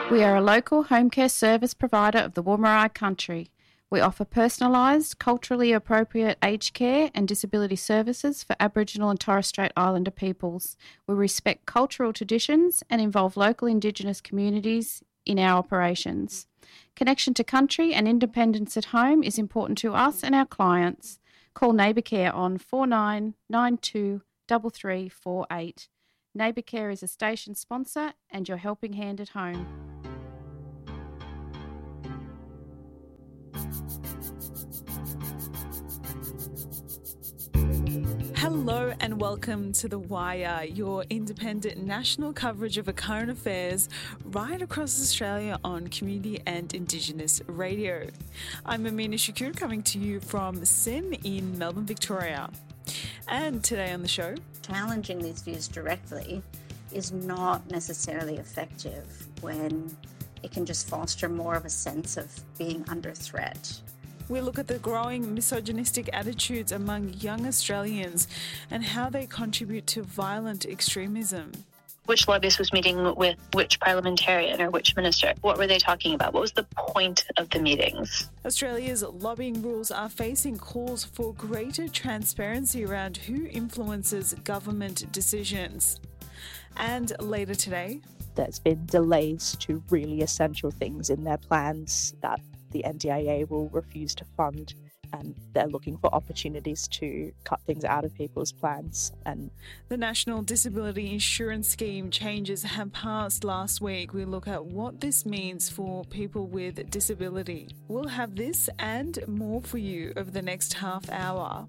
We are a local home care service provider of the Wammarai country. We offer personalised, culturally appropriate aged care and disability services for Aboriginal and Torres Strait Islander peoples. We respect cultural traditions and involve local Indigenous communities in our operations. Connection to country and independence at home is important to us and our clients. Call Neighbour Care on 4992 3348. Neighbour Care is a station sponsor and your helping hand at home. Hello and welcome to The Wire, your independent national coverage of current affairs right across Australia on community and Indigenous radio. I'm Amina Shakur, coming to you from SIN in Melbourne, Victoria. And today on the show, challenging these views directly is not necessarily effective when it can just foster more of a sense of being under threat. we look at the growing misogynistic attitudes among young Australians and how they contribute to violent extremism. Which lobbyist was meeting with which parliamentarian or which minister? What were they talking about? What was the point of the meetings? Australia's lobbying rules are facing calls for greater transparency around who influences government decisions. And later today, there's been delays to really essential things in their plans that the NDIA will refuse to fund, and they're looking for opportunities to cut things out of people's plans. And the National Disability Insurance Scheme changes have passed last week. We look at what this means for people with disability. We'll have this and more for you over the next half hour.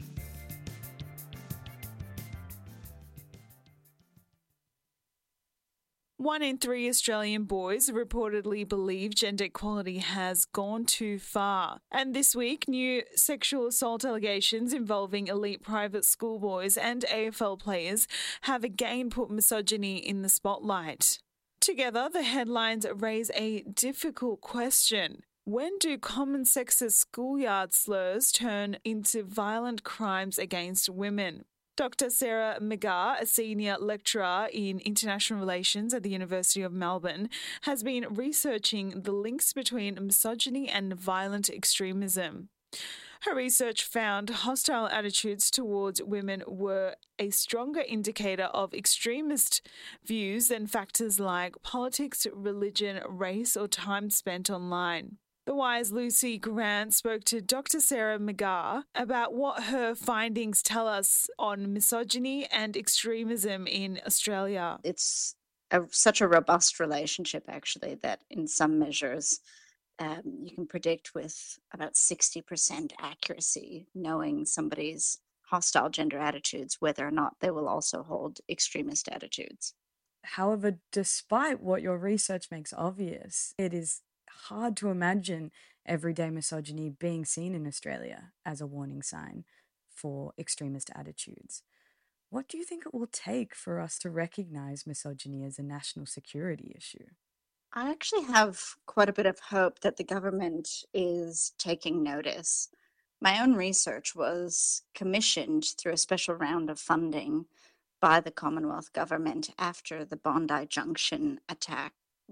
One in three Australian boys reportedly believe gender equality has gone too far. And this week, new sexual assault allegations involving elite private schoolboys and AFL players have again put misogyny in the spotlight. Together, the headlines raise a difficult question. When do common sexist schoolyard slurs turn into violent crimes against women? Dr. Sarah McGath, a senior lecturer in international relations at the University of Melbourne, has been researching the links between misogyny and violent extremism. Her research found hostile attitudes towards women were a stronger indicator of extremist views than factors like politics, religion, race, or time spent online. The Wire's Lucy Grant spoke to Dr. Sarah McGath about what her findings tell us on misogyny and extremism in Australia. It's such a robust relationship, actually, that in some measures you can predict with about 60% accuracy, knowing somebody's hostile gender attitudes, whether or not they will also hold extremist attitudes. However, despite what your research makes obvious, it is hard to imagine everyday misogyny being seen in Australia as a warning sign for extremist attitudes. What do you think it will take for us to recognise misogyny as a national security issue? I actually have quite a bit of hope that the government is taking notice. My own research was commissioned through a special round of funding by the Commonwealth Government after the Bondi Junction attack.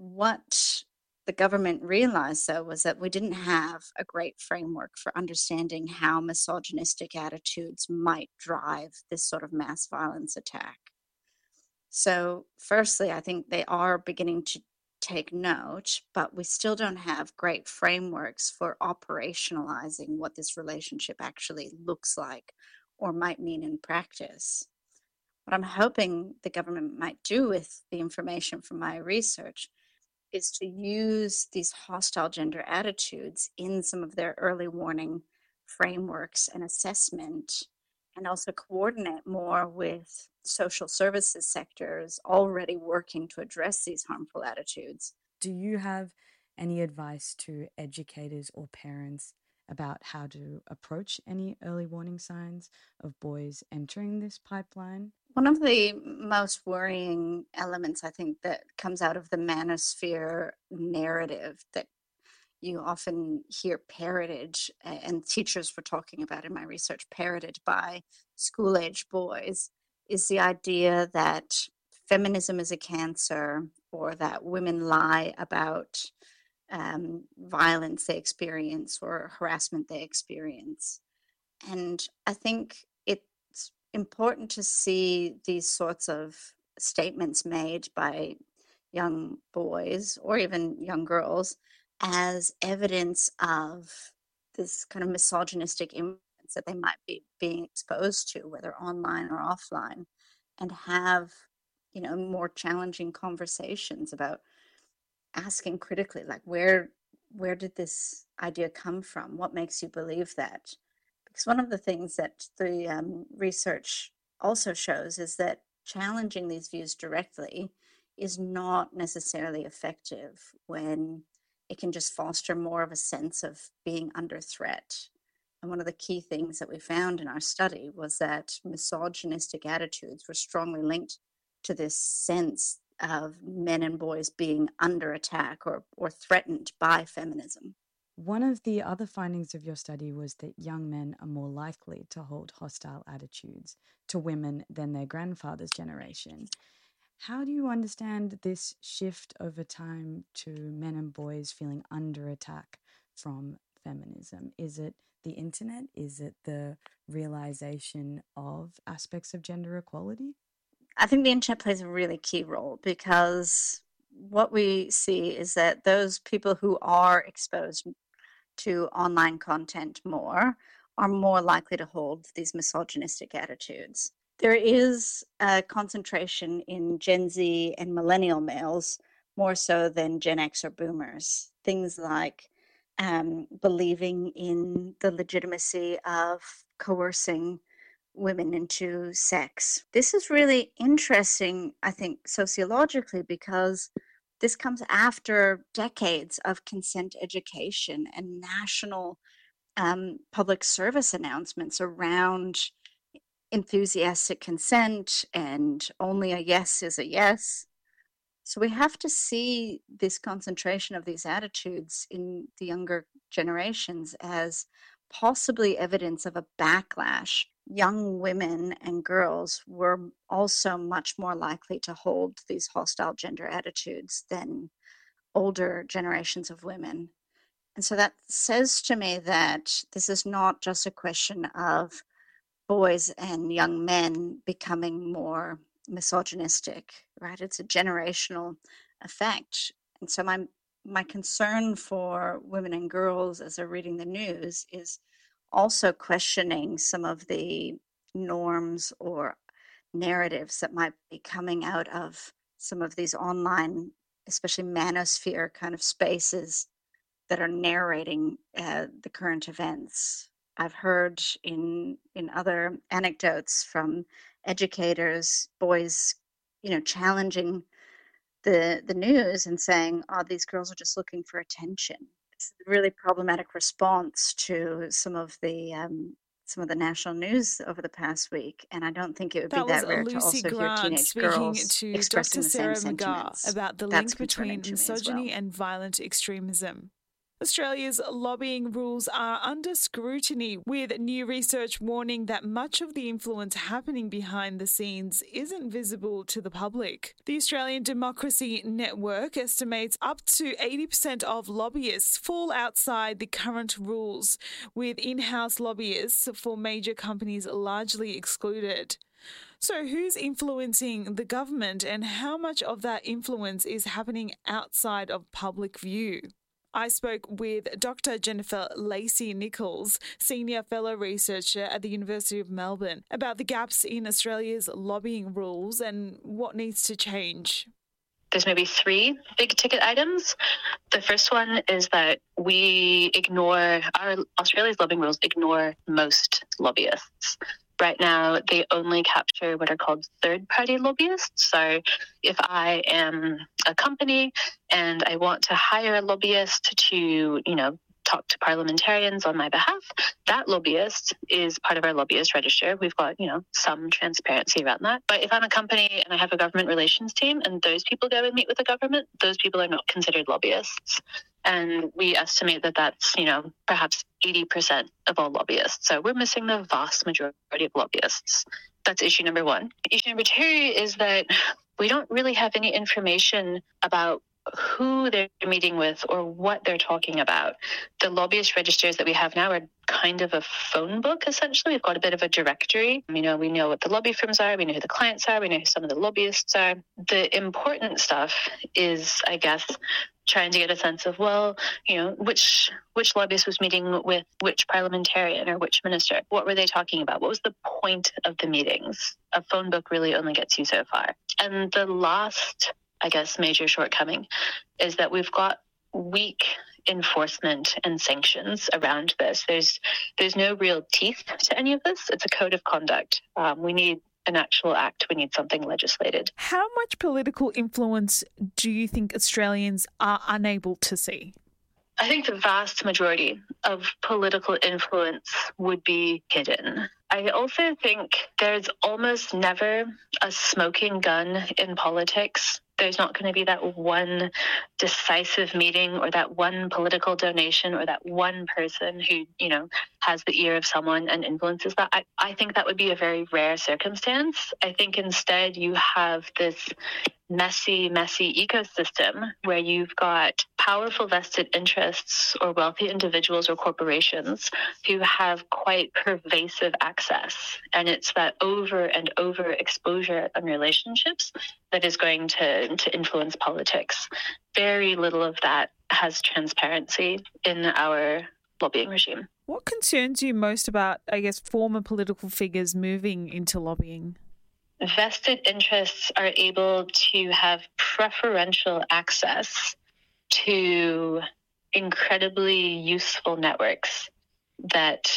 What the government realized, though, was that we didn't have a great framework for understanding how misogynistic attitudes might drive this sort of mass violence attack. So, firstly, I think they are beginning to take note, but we still don't have great frameworks for operationalizing what this relationship actually looks like or might mean in practice. What I'm hoping the government might do with the information from my research is to use these hostile gender attitudes in some of their early warning frameworks and assessment, and also coordinate more with social services sectors already working to address these harmful attitudes. Do you have any advice to educators or parents about how to approach any early warning signs of boys entering this pipeline? One of the most worrying elements, I think, that comes out of the manosphere narrative that you often hear parroted, and teachers were talking about in my research, parroted by school-age boys, is the idea that feminism is a cancer, or that women lie about violence they experience or harassment they experience. And I think it's important to see these sorts of statements made by young boys or even young girls as evidence of this kind of misogynistic influence that they might be being exposed to, whether online or offline, and have, more challenging conversations about asking critically, like, where did this idea come from? What makes you believe that? Because one of the things that the research also shows is that challenging these views directly is not necessarily effective when it can just foster more of a sense of being under threat. And one of the key things that we found in our study was that misogynistic attitudes were strongly linked to this sense of men and boys being under attack or threatened by feminism. One of the other findings of your study was that young men are more likely to hold hostile attitudes to women than their grandfather's generation. How do you understand this shift over time to men and boys feeling under attack from feminism? Is it the internet? Is it the realization of aspects of gender equality? I think the internet plays a really key role, because what we see is that those people who are exposed to online content more are more likely to hold these misogynistic attitudes. There is a concentration in Gen Z and millennial males more so than Gen X or boomers. Things like believing in the legitimacy of coercing women into sex. This is really interesting, I think, sociologically, because this comes after decades of consent education and national public service announcements around enthusiastic consent and only a yes is a yes. So we have to see this concentration of these attitudes in the younger generations as possibly evidence of a backlash. Young women and girls were also much more likely to hold these hostile gender attitudes than older generations of women. And so that says to me that this is not just a question of boys and young men becoming more misogynistic, right? It's a generational effect. And so my concern for women and girls as they're reading the news is also questioning some of the norms or narratives that might be coming out of some of these online, especially manosphere kind of spaces that are narrating the current events. I've heard in other anecdotes from educators, boys, challenging the news and saying, "Oh, these girls are just looking for attention." It's a really problematic response to some of the national news over the past week, and I don't think it would be that rare to also hear teenage girls speaking to expressing Dr. the Sarah same McGarr sentiments. about the That's link between concerning to me as misogyny well. and violent extremism. Australia's lobbying rules are under scrutiny, with new research warning that much of the influence happening behind the scenes isn't visible to the public. The Australian Democracy Network estimates up to 80% of lobbyists fall outside the current rules, with in-house lobbyists for major companies largely excluded. So who's influencing the government, and how much of that influence is happening outside of public view? I spoke with Dr. Jennifer Lacey-Nichols, Senior Fellow Researcher at the University of Melbourne, about the gaps in Australia's lobbying rules and what needs to change. There's maybe 3 big ticket items. The first one is that Australia's lobbying rules ignore most lobbyists. Right now, they only capture what are called third-party lobbyists. So if I am a company and I want to hire a lobbyist to, talk to parliamentarians on my behalf, that lobbyist is part of our lobbyist register. We've got, some transparency around that. But if I'm a company and I have a government relations team and those people go and meet with the government, those people are not considered lobbyists. And we estimate that that's, perhaps 80% of all lobbyists. So we're missing the vast majority of lobbyists. That's issue number one. Issue number two is that we don't really have any information about who they're meeting with or what they're talking about. The lobbyist registers that we have now are kind of a phone book, essentially. We've got a bit of a directory. We know what the lobby firms are. We know who the clients are. We know who some of the lobbyists are. The important stuff is, I guess, trying to get a sense of, which lobbyist was meeting with which parliamentarian or which minister. What were they talking about? What was the point of the meetings? A phone book really only gets you so far. And the last, I guess, major shortcoming is that we've got weak enforcement and sanctions around this. There's no real teeth to any of this. It's a code of conduct. We need an actual act. We need something legislated. How much political influence do you think Australians are unable to see? I think the vast majority of political influence would be hidden. I also think there's almost never a smoking gun in politics. There's not going to be that one decisive meeting or that one political donation or that one person who, has the ear of someone and influences that. I think that would be a very rare circumstance. I think instead you have this messy ecosystem where you've got powerful vested interests or wealthy individuals or corporations who have quite pervasive access. And it's that over and over exposure and relationships that is going to influence politics. Very little of that has transparency in our lobbying regime. What concerns you most about, I guess, former political figures moving into lobbying? Vested interests are able to have preferential access to incredibly useful networks that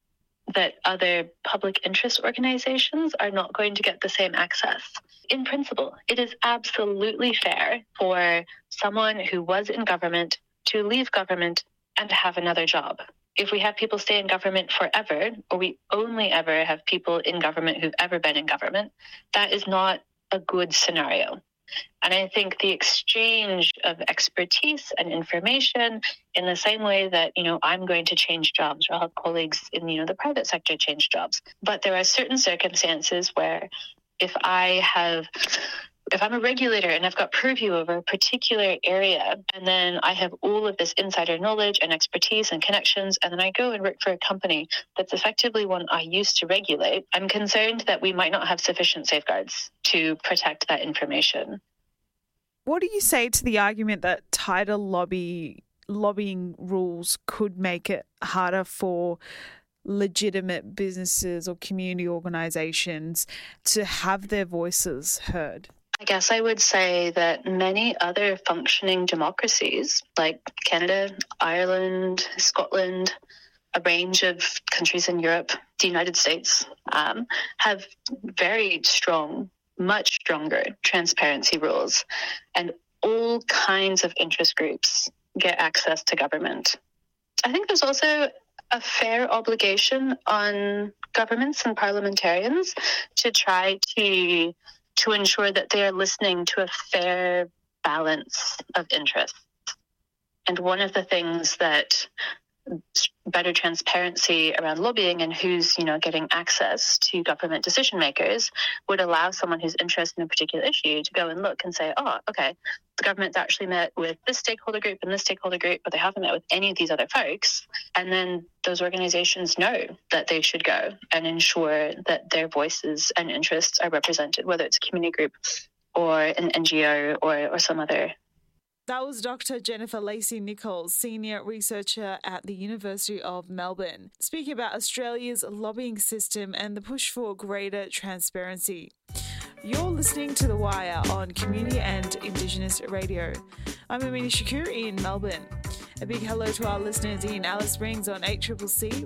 other public interest organizations are not going to get the same access. In principle, it is absolutely fair for someone who was in government to leave government and have another job. If we have people stay in government forever, or we only ever have people in government who've ever been in government, that is not a good scenario. And I think the exchange of expertise and information in the same way that, I'm going to change jobs or I'll have colleagues in, the private sector change jobs. But there are certain circumstances where if I'm a regulator and I've got purview over a particular area, and then I have all of this insider knowledge and expertise and connections, and then I go and work for a company that's effectively one I used to regulate, I'm concerned that we might not have sufficient safeguards to protect that information. What do you say to the argument that tighter lobbying rules could make it harder for legitimate businesses or community organisations to have their voices heard? I guess I would say that many other functioning democracies like Canada, Ireland, Scotland, a range of countries in Europe, the United States, have very strong, much stronger transparency rules, and all kinds of interest groups get access to government. I think there's also a fair obligation on governments and parliamentarians to try to ensure that they are listening to a fair balance of interests. And one of the things that better transparency around lobbying and who's, getting access to government decision makers would allow someone who's interested in a particular issue to go and look and say, oh, okay, the government's actually met with this stakeholder group and this stakeholder group, but they haven't met with any of these other folks. And then those organizations know that they should go and ensure that their voices and interests are represented, whether it's a community group or an NGO or some other. That was Dr. Jennifer Lacey-Nichols, Senior Researcher at the University of Melbourne, speaking about Australia's lobbying system and the push for greater transparency. You're listening to The Wire on Community and Indigenous Radio. I'm Amina Shakur in Melbourne. A big hello to our listeners in Alice Springs on 8CCC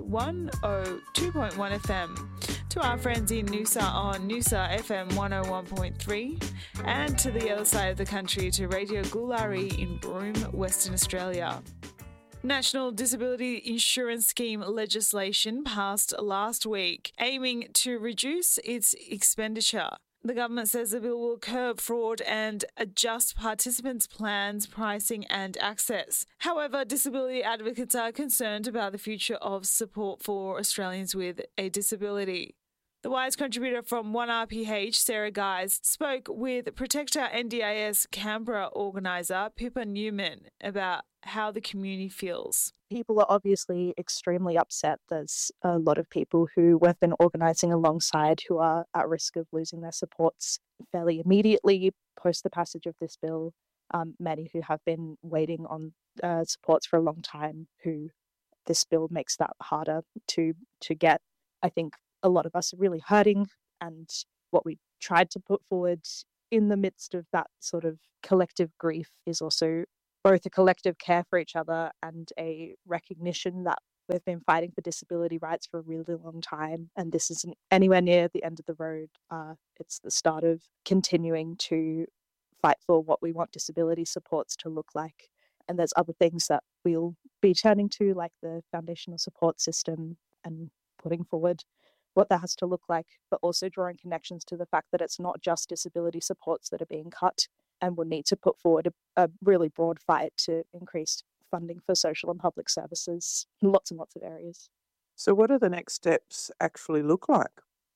102.1 FM, to our friends in Noosa on Noosa FM 101.3, and to the other side of the country to Radio Gulari in Broome, Western Australia. National Disability Insurance Scheme legislation passed last week, aiming to reduce its expenditure. The government says the bill will curb fraud and adjust participants' plans, pricing and access. However, disability advocates are concerned about the future of support for Australians with a disability. The Wise contributor from 1RPH, Sarah Guys, spoke with Protect Our NDIS Canberra organiser Pippa Newman about how the community feels. People are obviously extremely upset. There's a lot of people who we've been organising alongside who are at risk of losing their supports fairly immediately post the passage of this bill. Many who have been waiting on supports for a long time, who this bill makes that harder to get. I think a lot of us are really hurting, and what we tried to put forward in the midst of that sort of collective grief is also both a collective care for each other and a recognition that we've been fighting for disability rights for a really long time, and this isn't anywhere near the end of the road. It's the start of continuing to fight for what we want disability supports to look like. And there's other things that we'll be turning to, like the foundational support system, and putting forward what that has to look like, but also drawing connections to the fact that it's not just disability supports that are being cut, and we'll need to put forward a really broad fight to increase funding for social and public services in lots and lots of areas. So what do the next steps actually look like?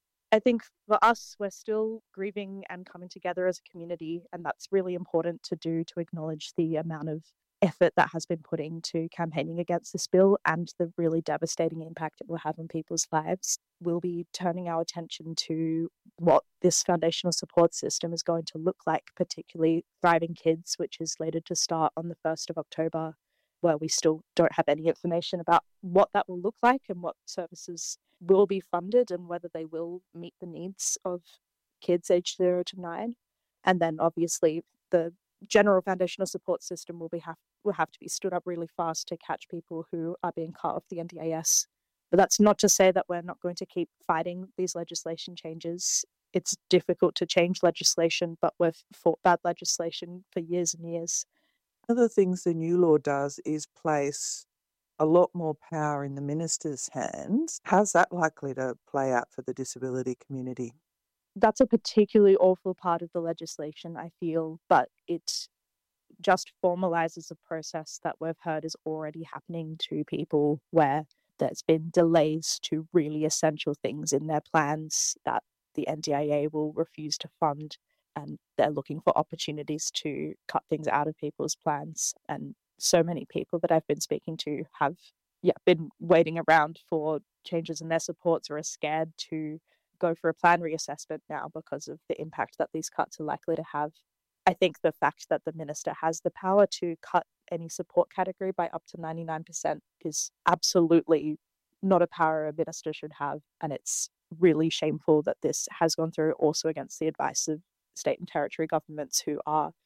I think for us, we're still grieving and coming together as a community, and that's really important to do, to acknowledge the amount of effort that has been put into campaigning against this bill and the really devastating impact it will have on people's lives. We'll be turning our attention to what this foundational support system is going to look like, particularly Thriving Kids, which is slated to start on the 1st of October, where we still don't have any information about what that will look like and what services will be funded and whether they will meet the needs of kids aged 0 to 9. And then obviously the general foundational support system will have to be stood up really fast to catch people who are being cut off the NDIS. But that's not to say that we're not going to keep fighting these legislation changes. It's difficult to change legislation, but we've fought bad legislation for years and years. One of the things the new law does is place a lot more power in the minister's hands. How's that likely to play out for the disability community? That's a particularly awful part of the legislation, I feel, but it just formalises a process that we've heard is already happening to people, where there's been delays to really essential things in their plans that the NDIA will refuse to fund, and they're looking for opportunities to cut things out of people's plans. And so many people that I've been speaking to have been waiting around for changes in their supports, or are scared to go for a plan reassessment now because of the impact that these cuts are likely to have. I think the fact that the minister has the power to cut any support category by up to 99% is absolutely not a power a minister should have. And it's really shameful that this has gone through also against the advice of state and territory governments who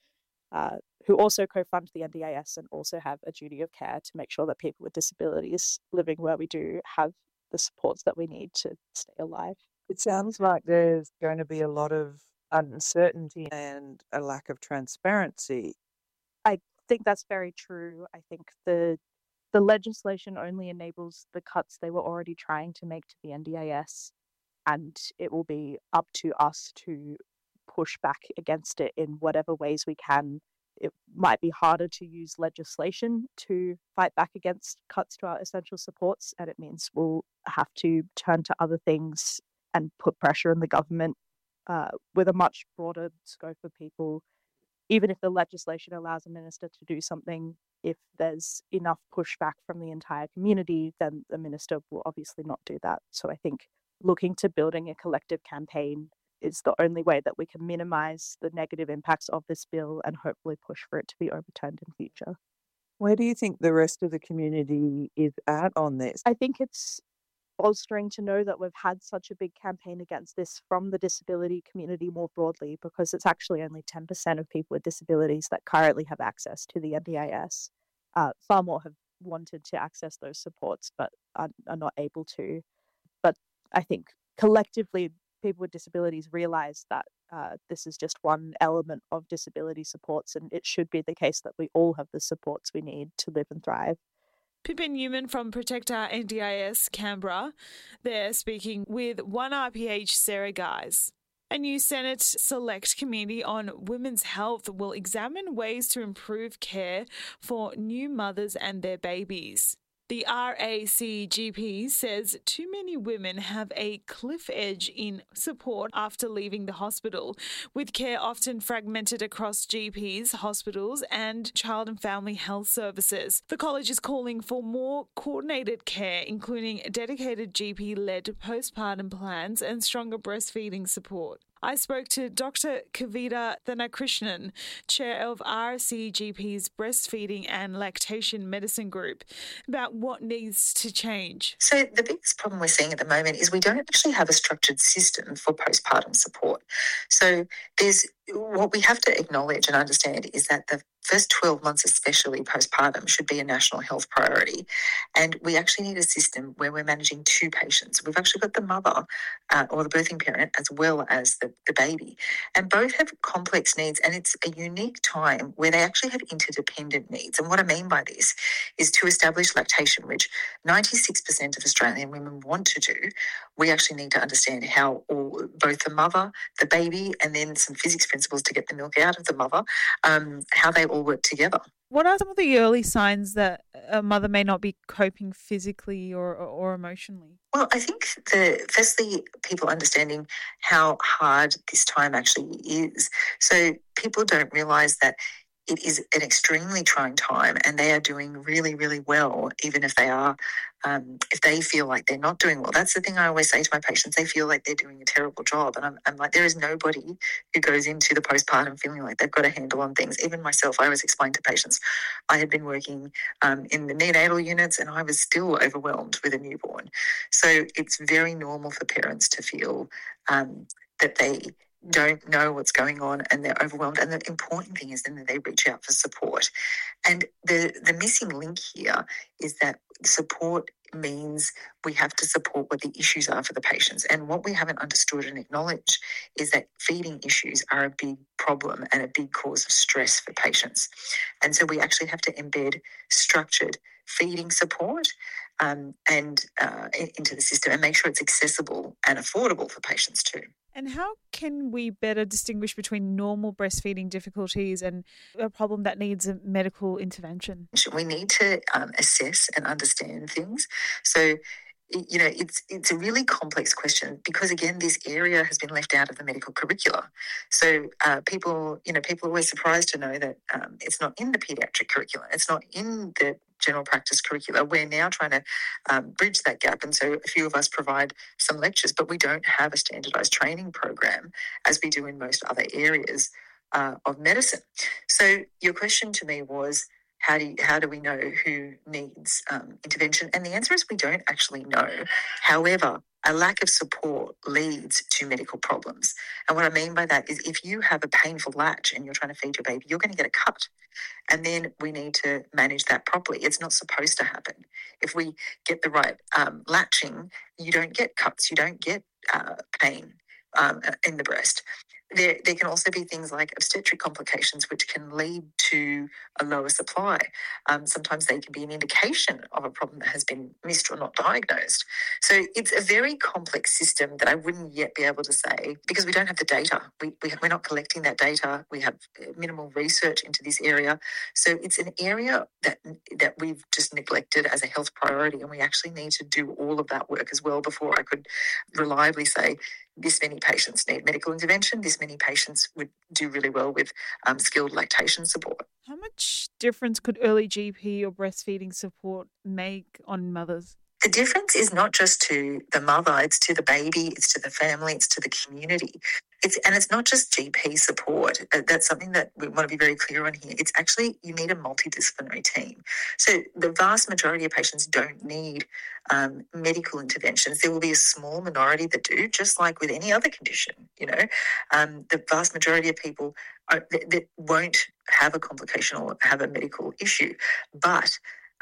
also co-fund the NDIS and also have a duty of care to make sure that people with disabilities living where we do have the supports that we need to stay alive. It sounds like there's going to be a lot of uncertainty and a lack of transparency. I think that's very true. I think the legislation only enables the cuts they were already trying to make to the NDIS, and it will be up to us to push back against it in whatever ways we can. It might be harder to use legislation to fight back against cuts to our essential supports, and it means we'll have to turn to other things and put pressure on the government with a much broader scope of people. Even if the legislation allows a minister to do something, if there's enough pushback from the entire community, then the minister will obviously not do that. So I think looking to building a collective campaign is the only way that we can minimise the negative impacts of this bill and hopefully push for it to be overturned in future. Where do you think the rest of the community is at on this? I think it's bolstering to know that we've had such a big campaign against this from the disability community more broadly, because it's actually only 10% of people with disabilities that currently have access to the NDIS. Far more have wanted to access those supports but are not able to. But I think collectively people with disabilities realise that this is just one element of disability supports, and it should be the case that we all have the supports we need to live and thrive. Pippa Newman from Protect Our NDIS Canberra, there speaking with 1RPH Sarah Guys. A new Senate Select Committee on Women's Health will examine ways to improve care for new mothers and their babies. The RACGP says too many women have a cliff edge in support after leaving the hospital, with care often fragmented across GPs, hospitals and child and family health services. The college is calling for more coordinated care, including dedicated GP-led postpartum plans and stronger breastfeeding support. I spoke to Dr. Kavita Thanakrishnan, chair of RCGP's Breastfeeding and Lactation Medicine Group, about what needs to change. So the biggest problem we're seeing at the moment is we don't actually have a structured system for postpartum support. So what we have to acknowledge and understand is that the first 12 months, especially postpartum, should be a national health priority. And we actually need a system where we're managing two patients. We've actually got the mother or the birthing parent as well as the baby. And both have complex needs, and it's a unique time where they actually have interdependent needs. And what I mean by this is to establish lactation, which 96% of Australian women want to do. We actually need to understand how both the mother, the baby, and then some physics principles to get the milk out of the mother, how they all work together. What are some of the early signs that a mother may not be coping physically or emotionally? Well, I think firstly, people understanding how hard this time actually is. So people don't realise that it is an extremely trying time, and they are doing really, really well, even if if they feel like they're not doing well. That's the thing I always say to my patients. They feel like they're doing a terrible job. And I'm like, there is nobody who goes into the postpartum feeling like they've got a handle on things. Even myself, I always explain to patients, I had been working in the neonatal units and I was still overwhelmed with a newborn. So it's very normal for parents to feel that they don't know what's going on and they're overwhelmed. And the important thing is then that they reach out for support. And the missing link here is that support means we have to support what the issues are for the patients. And what we haven't understood and acknowledged is that feeding issues are a big problem and a big cause of stress for patients. And so we actually have to embed structured feeding support into the system and make sure it's accessible and affordable for patients too. And how can we better distinguish between normal breastfeeding difficulties and a problem that needs a medical intervention? We need to assess and understand things. So, it's a really complex question because, again, this area has been left out of the medical curricula. So people are always surprised to know that it's not in the paediatric curriculum. It's not in the general practice curricula. We're now trying to bridge that gap. And so a few of us provide some lectures, but we don't have a standardised training program as we do in most other areas of medicine. So your question to me was, how do we know who needs intervention? And the answer is we don't actually know. However, a lack of support leads to medical problems. And what I mean by that is if you have a painful latch and you're trying to feed your baby, you're going to get a cut. And then we need to manage that properly. It's not supposed to happen. If we get the right latching, you don't get cuts, you don't get pain in the breast. There can also be things like obstetric complications, which can lead to a lower supply. Sometimes they can be an indication of a problem that has been missed or not diagnosed. So it's a very complex system that I wouldn't yet be able to say because we don't have the data. We're not collecting that data. We have minimal research into this area. So it's an area that we've just neglected as a health priority, and we actually need to do all of that work as well before I could reliably say this many patients need medical intervention, this many patients would do really well with skilled lactation support. How much difference could early GP or breastfeeding support make on mothers? The difference is not just to the mother, it's to the baby, it's to the family, it's to the community. It's not just GP support. That's something that we want to be very clear on here. It's actually, you need a multidisciplinary team. So the vast majority of patients don't need medical interventions. There will be a small minority that do, just like with any other condition, the vast majority of people that won't have a complication or have a medical issue. But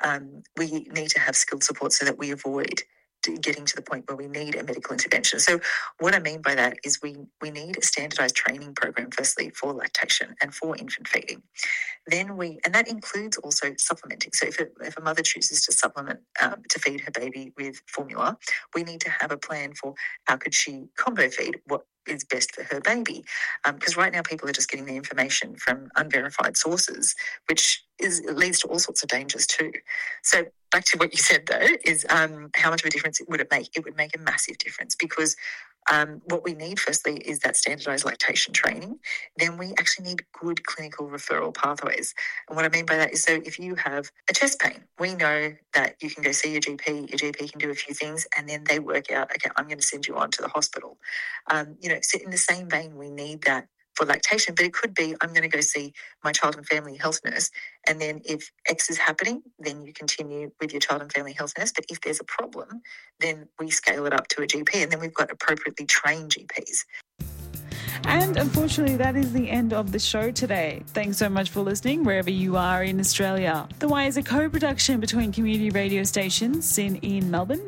we need to have skilled support so that we avoid getting to the point where we need a medical intervention. So what I mean by that is we need a standardised training program, firstly, for lactation and for infant feeding. And that includes also supplementing. So if a mother chooses to supplement to feed her baby with formula, we need to have a plan for how could she combo feed what is best for her baby. Because right now people are just getting the information from unverified sources, which leads to all sorts of dangers too. So back to what you said though, is how much of a difference would it make? It would make a massive difference, because what we need firstly is that standardised lactation training. Then we actually need good clinical referral pathways. And what I mean by that is, so if you have a chest pain, we know that you can go see your GP can do a few things, and then they work out, okay, I'm going to send you on to the hospital. So in the same vein, we need that for lactation, but it could be, I'm going to go see my child and family health nurse, and then if X is happening, then you continue with your child and family health nurse. But if there's a problem, then we scale it up to a GP, and then we've got appropriately trained GPs. And unfortunately, that is the end of the show today. Thanks so much for listening wherever you are in Australia. The Why is a co-production between community radio stations in Melbourne,